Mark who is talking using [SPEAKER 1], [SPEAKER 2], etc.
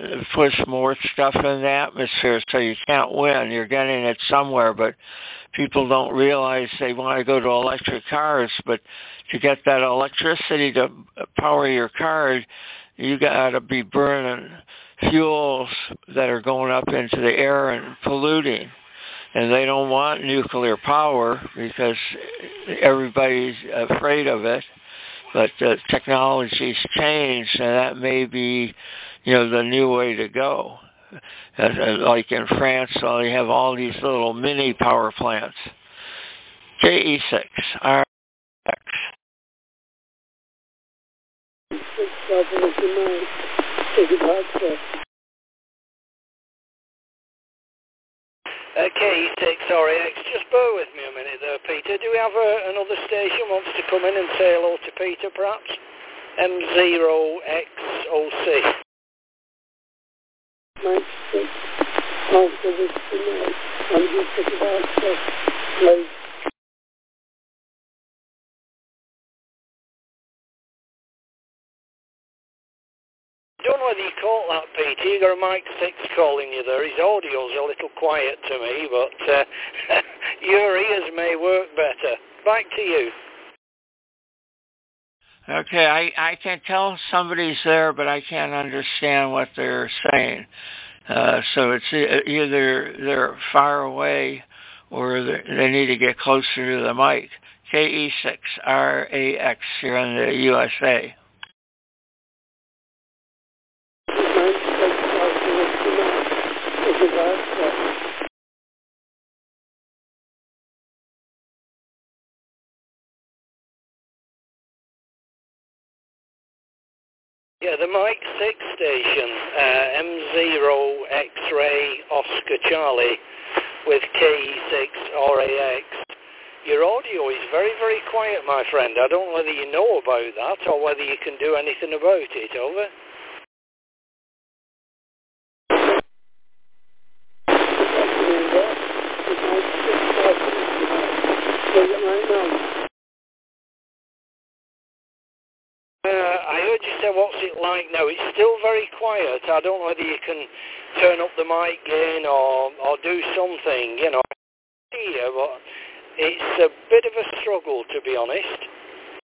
[SPEAKER 1] push more stuff in the atmosphere, so you can't win. You're getting it somewhere, but people don't realize they want to go to electric cars, but to get that electricity to power your car, you got to be burning fuels that are going up into the air and polluting. And they don't want nuclear power because everybody's afraid of it. But technology's changed, and that may be, the new way to go. Like in France, they have all these little mini power plants. KE6, RX.
[SPEAKER 2] KE6RAX, just bear with me a minute there, Peter. Do we have another station wants to come in and say hello to Peter, perhaps? M0XOC. After this tonight, I'm just about to play. I don't know whether you caught that, Peter. You got a Mike 6 calling you there. His audio's a little quiet to me, but your ears may work better. Back to you.
[SPEAKER 1] Okay, I can tell somebody's there, but I can't understand what they're saying. So it's either they're far away or they need to get closer to the mic. KE6RAX here in the USA.
[SPEAKER 2] Yeah, the Mike 6 station, M0 X-Ray Oscar Charlie with KE6RAX. Your audio is very, very quiet, my friend. I don't know whether you know about that or whether you can do anything about it. Over. I heard you say, what's it like now? It's still very quiet. I don't know whether you can turn up the mic gain or do something, Here, but it's a bit of a struggle, to be honest.